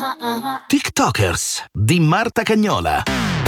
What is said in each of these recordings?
TikTokers di Marta Cagnola.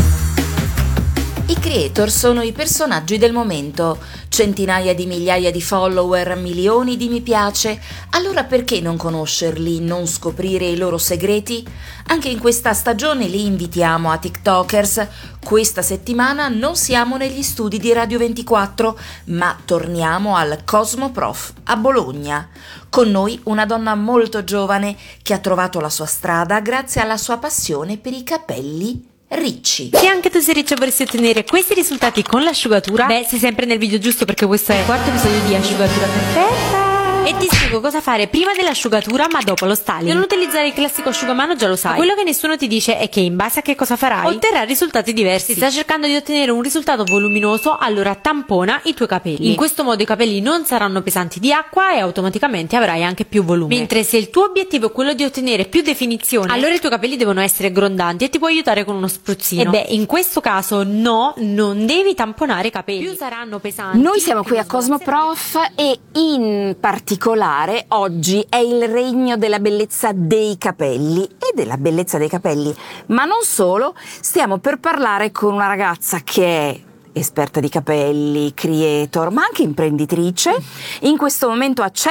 I creator sono i personaggi del momento, centinaia di migliaia di follower, milioni di mi piace. Allora perché non conoscerli, non scoprire i loro segreti? Anche in questa stagione li invitiamo a TikTokers. Questa settimana non siamo negli studi di Radio 24, ma torniamo al Cosmoprof a Bologna. Con noi una donna molto giovane che ha trovato la sua strada grazie alla sua passione per i capelli ricci. Se anche tu sei riccia e vorresti ottenere questi risultati con l'asciugatura, sei sempre nel video giusto, perché questo è il quarto episodio di Asciugatura Perfetta. E ti spiego cosa fare prima dell'asciugatura ma dopo lo styling. Non utilizzare il classico asciugamano, già lo sai. Quello che nessuno ti dice è che in base a che cosa farai otterrai risultati diversi. Se stai cercando di ottenere un risultato voluminoso, allora tampona i tuoi capelli. In questo modo i capelli non saranno pesanti di acqua e automaticamente avrai anche più volume. Mentre se il tuo obiettivo è quello di ottenere più definizione, allora i tuoi capelli devono essere grondanti e ti può aiutare con uno spruzzino. E in questo caso no, non devi tamponare i capelli. Più saranno pesanti. Noi siamo qui a Cosmoprof e in particolare oggi è il regno della bellezza dei capelli e della bellezza dei capelli, ma non solo. Stiamo per parlare con una ragazza che è esperta di capelli, creator, ma anche imprenditrice. In questo momento ha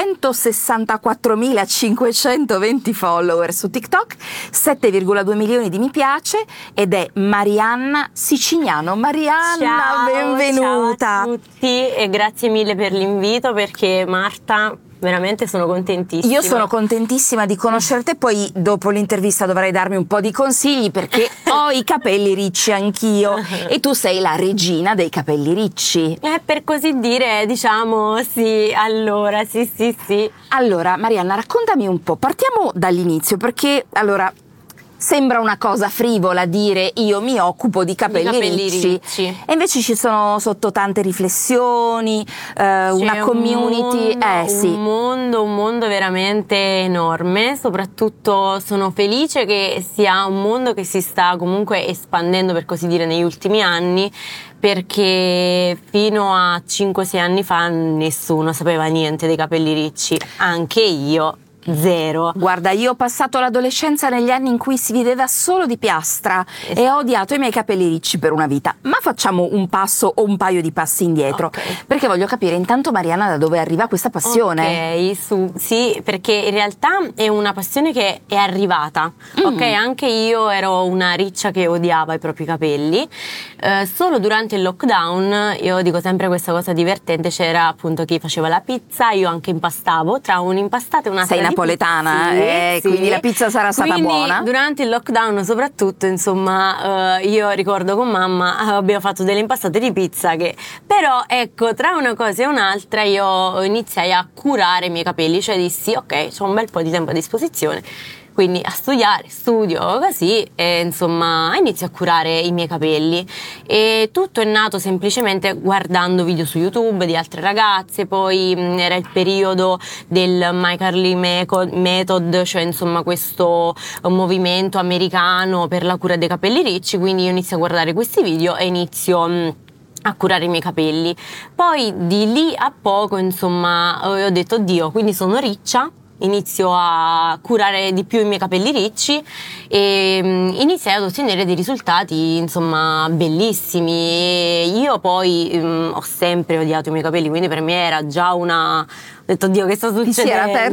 164.520 follower su TikTok, 7,2 milioni di mi piace ed è Marianna Sicignano. Marianna, ciao, benvenuta. Ciao a tutti e grazie mille per l'invito, perché Marta, veramente sono contentissima. Io sono contentissima di conoscerti, poi dopo l'intervista dovrai darmi un po' di consigli perché ho i capelli ricci anch'io e tu sei la regina dei capelli ricci. Per così dire, diciamo, sì, allora, sì. Allora, Marianna, raccontami un po', partiamo dall'inizio, perché allora sembra una cosa frivola dire io mi occupo di capelli ricci e invece ci sono sotto tante riflessioni, una community, un mondo veramente enorme. Soprattutto sono felice che sia un mondo che si sta comunque espandendo, per così dire, negli ultimi anni, perché fino a 5-6 anni fa nessuno sapeva niente dei capelli ricci, anche io. Zero. Guarda, io ho passato l'adolescenza negli anni in cui si viveva solo di piastra e ho odiato i miei capelli ricci per una vita. Ma facciamo un passo o un paio di passi indietro, perché voglio capire intanto, Marianna, da dove arriva questa passione. Sì, perché in realtà è una passione che è arrivata. Anche io ero una riccia che odiava i propri capelli. Solo durante il lockdown, io dico sempre questa cosa divertente, c'era appunto chi faceva la pizza, io anche impastavo, tra un'impastata e un'altra. Sei napoletana, sì. Quindi la pizza sarà stata buona. Durante il lockdown soprattutto, insomma, io ricordo con mamma abbiamo fatto delle impastate di pizza però ecco, tra una cosa e un'altra io iniziai a curare i miei capelli, cioè dissi ok, c'ho un bel po' di tempo a disposizione, quindi a studio così, e insomma inizio a curare i miei capelli, e tutto è nato semplicemente guardando video su YouTube di altre ragazze. Poi era il periodo del My Curly Method, cioè insomma questo movimento americano per la cura dei capelli ricci, quindi io inizio a guardare questi video e inizio a curare i miei capelli. Poi di lì a poco, insomma, ho detto oddio, quindi sono riccia, inizio a curare di più i miei capelli ricci e iniziai ad ottenere dei risultati, insomma, bellissimi. E io poi ho sempre odiato i miei capelli, quindi per me era già ho detto oddio, che sta succedendo?